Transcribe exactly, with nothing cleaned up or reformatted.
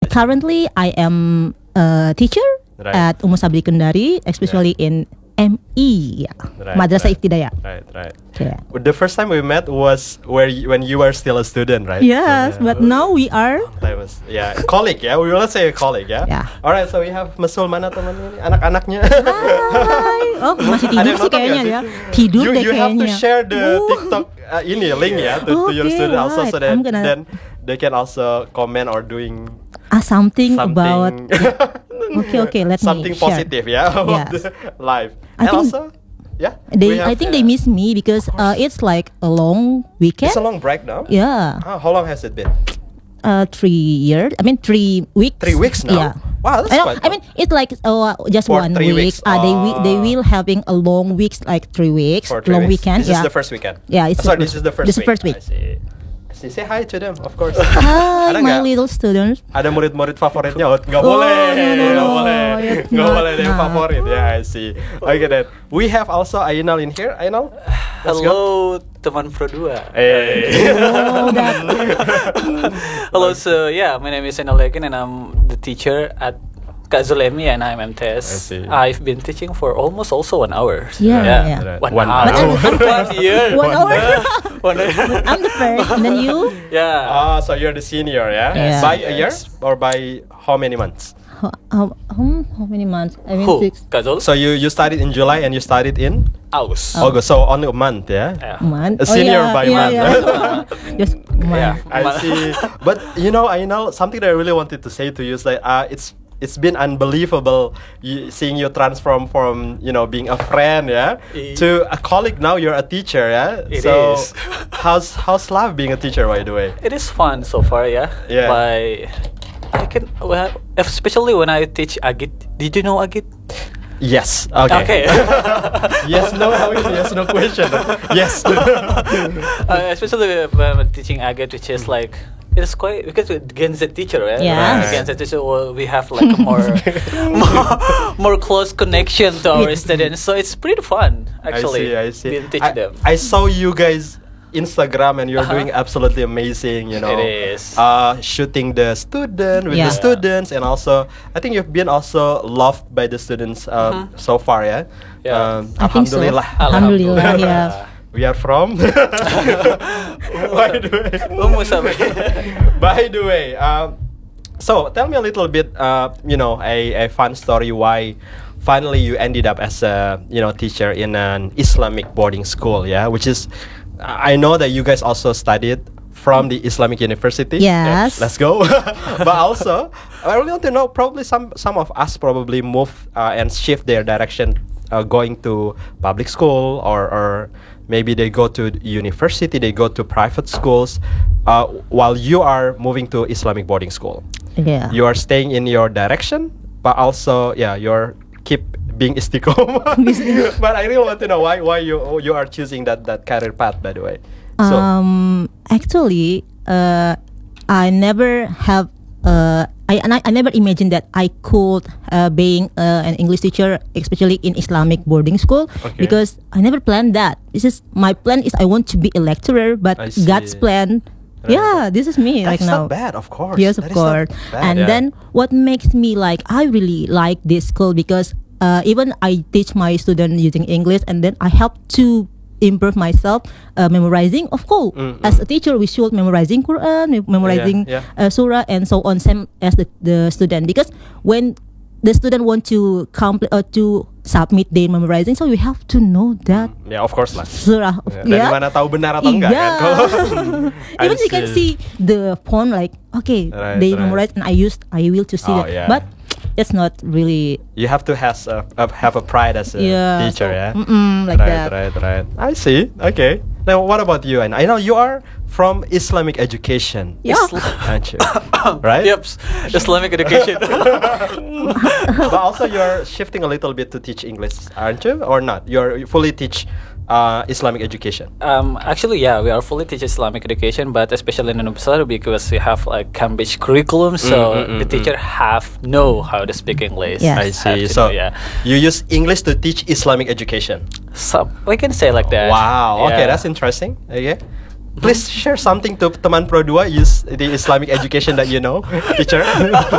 currently I am a teacher right. at Ummu Sabri Kendari, especially yeah. in M I, yeah. right, Madrasah right. Ibtidaiyah. Right, right. Yeah. The first time we met was where you, when you were still a student, right? Yes, so, yeah. but now we are. Was, yeah, a colleague, yeah. We will let's say a colleague, yeah. Yeah. Alright, so we have Masul, mana teman ini, anak-anaknya. Hai. Oh, masih tidur sih kayaknya ya. Tidur you, deh you kayaknya. You have to share the Ooh. TikTok uh, ini link ya to, okay, to your student also right. so that gonna... then they can also comment or doing ah something, something about. okay, okay, let something me share. positive, yeah, about yes. the life. I and think also, yeah, they. have, I think uh, they miss me because uh, it's like a long weekend. It's a long break now. Yeah. Oh, how long has it been? Uh, three years. I mean, three weeks. Three weeks now. Yeah. Wow, that's I, know, quite. I mean, it's like uh, just For one three week. weeks. Uh, they wi- they Ah. will having a long weeks, like three weeks, For three long weeks. weekend. This yeah. is the first weekend. Yeah, it's sorry. the This is the first. This is week. the first week. I see. I see. Say hi to them, of course. Hi, Ada my nggak? little students. Ada murid-murid favoritnya? Oh, nggak Oh, boleh, no, no, nggak no. boleh, It's nggak not, boleh yang nah. favorit. Yeah, I see. Okay then. We have also Ainal in here. Ainal, let's go. Hello teman Pro dua. Hey. Oh, that. Hello, so yeah, my name is Ainal Lekin and I'm the teacher at Kak Zulemi and I'm M T S. I see. I've been teaching for almost also one hour. Yeah, yeah. yeah. Right. One, One hour. But I'm- I'm one year. One hour. one year. I'm the first, and then you. Yeah. Ah, so you're the senior, yeah? Yes. By a year Yes. or by how many months? How, how, how, how many months? I mean, Who? six Kak Zul? So you you started in July and you started in Aus. Oh. August. So only a month, yeah? Yeah. months. A senior yeah, by yeah, month. Yeah. Just month. Yeah. I see. But you know, I know something that I really wanted to say to you is like, uh, it's it's been unbelievable you, seeing you transform from you know being a friend, yeah, E- to a colleague. Now you're a teacher, yeah. It so is. how's how's life being a teacher, by the way? It is fun so far, yeah. Yeah. By I can, well, especially when I teach Agit. Did you know Agit? Yes. Okay. Okay. yes. No. Yes. No question. Yes. uh, especially when I'm teaching Agit, which is like it's quite because we're Gen Z teacher, right? Yes. Right. Gen Z teacher, well, we have like a more, more more close connection to our students, so it's pretty fun actually. I see. I see. being teach I, them. I saw you guys Instagram and you're Uh-huh. doing absolutely amazing. You know, It is. Uh, shooting the student with Yeah. the students, and also I think you've been also loved by the students uh, Mhm. so far, yeah. Yeah. Um, I think so. Alhamdulillah. Alhamdulillah, yeah. We are from. By the way. Ummu Sabri. By the way, um, so tell me a little bit, uh, you know, a, a fun story why finally you ended up as a you know teacher in an Islamic boarding school, yeah, which is I know that you guys also studied from the Islamic University. Yes. Let's go. But also, I really want to know. Probably some some of us probably move uh, and shift their direction, uh, going to public school or or maybe they go to university, they go to private schools, uh, while you are moving to Islamic boarding school. Yeah. You are staying in your direction, but also yeah, you're keep being istiqomah. But I really want to know why why you you are choosing that that career path, by the way. So Um, actually, uh, I never have. Uh, I, and I I never imagined that I could uh, being uh, an English teacher, especially in Islamic boarding school, Okay. because I never planned that. This is my plan. Is I want to be a lecturer, but I see. God's plan. Right. Yeah, this is me that's right now. not bad, of course. Yes, of That is not course. bad, And yeah. then what makes me like I really like this school because uh, even I teach my student using English, and then I help to improve myself uh, memorizing. Of course, Mm, as mm. a teacher, we should memorizing Quran, mem- memorizing yeah. Uh, surah, and so on. Same as the, the student, because when the student want to complete or to submit their memorizing, so you have to know that Yeah, of course lah. surah. Ya, dari mana tahu benar atau enggak kan? Kalau Even I you can see the font like okay, Right, they right. memorize and I used I will to see Oh, that, yeah. but it's not really you have to has a, a- have a pride as a yeah teacher, so, yeah. mm-mm, like right, that. right, right. I see. Okay. Now, what about you? And I know you are from Islamic education, Yeah. aren't you? Right? Yep. Islamic education. But also, you're shifting a little bit to teach English, aren't you, or not? You're you fully teach uh, Islamic education. Um, actually, yeah, we are fully teach Islamic education, but especially in Nusantara because we have like Cambridge curriculum, so Mm, mm, mm, the teacher have know how to speak English. Yes. I Have see. to So know, yeah, you use English to teach Islamic education. so we can say like that. Wow. Okay, Yeah. that's interesting. Okay. Please share something to teman Pro dua use the Islamic education that you know, teacher.